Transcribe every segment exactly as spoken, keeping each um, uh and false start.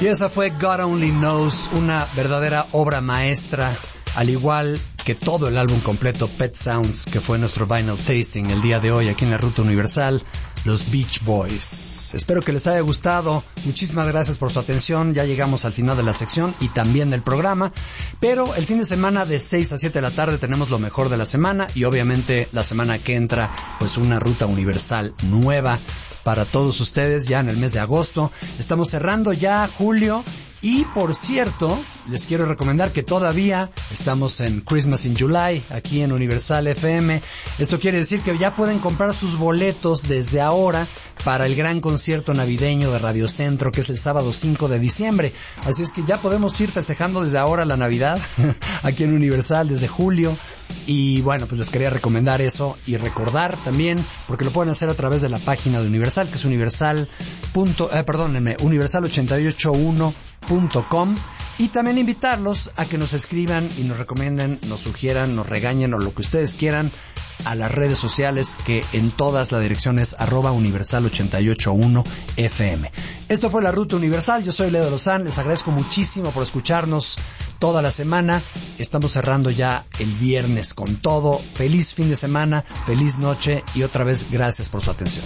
Y esa fue God Only Knows, una verdadera obra maestra, al igual que todo el álbum completo Pet Sounds, que fue nuestro vinyl tasting el día de hoy aquí en la Ruta Universal, los Beach Boys. Espero que les haya gustado. Muchísimas gracias por su atención. Ya llegamos al final de la sección y también del programa, pero el fin de semana de seis a siete de la tarde tenemos lo mejor de la semana y obviamente la semana que entra pues una Ruta Universal nueva para todos ustedes ya en el mes de agosto. Estamos cerrando ya julio. Y por cierto, les quiero recomendar que todavía estamos en Christmas in July, aquí en Universal F M. Esto quiere decir que ya pueden comprar sus boletos desde ahora para el gran concierto navideño de Radio Centro, que es el sábado cinco de diciembre. Así es que ya podemos ir festejando desde ahora la Navidad, aquí en Universal, desde julio. Y bueno, pues les quería recomendar eso y recordar también, porque lo pueden hacer a través de la página de Universal, que es universal. Eh, perdónenme, universal ochenta y ocho uno punto com, y también invitarlos a que nos escriban y nos recomienden, nos sugieran, nos regañen o lo que ustedes quieran a las redes sociales, que en todas la dirección es arroba universal ochenta y ocho uno F M. Esto fue la Ruta Universal. Yo soy Leo de Lozán. Les agradezco muchísimo por escucharnos toda la semana. Estamos cerrando ya el viernes con todo. Feliz fin de semana, feliz noche y otra vez gracias por su atención.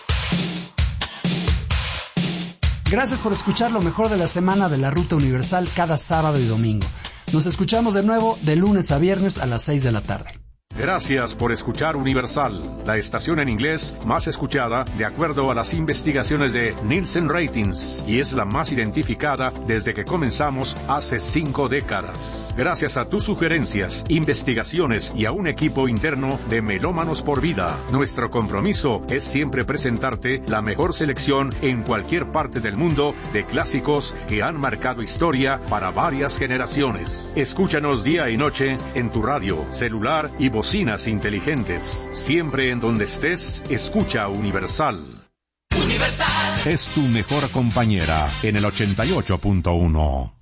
Gracias por escuchar lo mejor de la semana de la Ruta Universal cada sábado y domingo. Nos escuchamos de nuevo de lunes a viernes a las seis de la tarde. Gracias por escuchar Universal, la estación en inglés más escuchada de acuerdo a las investigaciones de Nielsen Ratings, y es la más identificada desde que comenzamos hace cinco décadas. Gracias a tus sugerencias, investigaciones y a un equipo interno de Melómanos por Vida, nuestro compromiso es siempre presentarte la mejor selección en cualquier parte del mundo de clásicos que han marcado historia para varias generaciones. Escúchanos día y noche en tu radio, celular y bocina. Bocinas inteligentes. Siempre en donde estés, escucha Universal. Universal Es tu mejor compañera en el ochenta y ocho punto uno.